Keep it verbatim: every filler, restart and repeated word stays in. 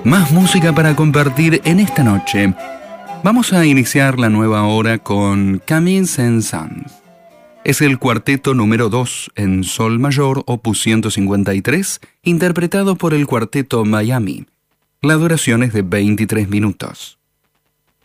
Más música para compartir en esta noche. Vamos a iniciar la nueva hora con Camille Saint-Saëns. Es el cuarteto número dos en sol mayor, opus ciento cincuenta y tres, interpretado por el cuarteto Miami. La duración es de veintitrés minutos.